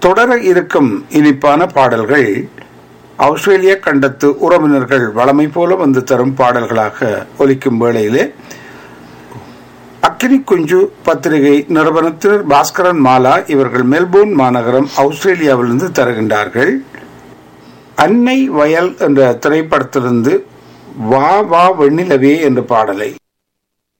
தொடர இருக்கும் இனிப்பான பாடல்கள் ஆஸ்திரேலிய கண்டத்து உறவினர்கள் வளமை போல வந்து தரும் பாடல்களாக ஒலிக்கும் வேளையிலே அக்கினி குஞ்சு பத்திரிகை நிறுவனத்தினர் பாஸ்கரன் மாலா இவர்கள் மெல்போர்ன் மாநகரம் ஆஸ்திரேலியாவிலிருந்து தருகின்றார்கள். அன்னை வயல் என்ற திரைப்படத்திலிருந்து வா வா வெண்ணிலவே என்ற பாடலை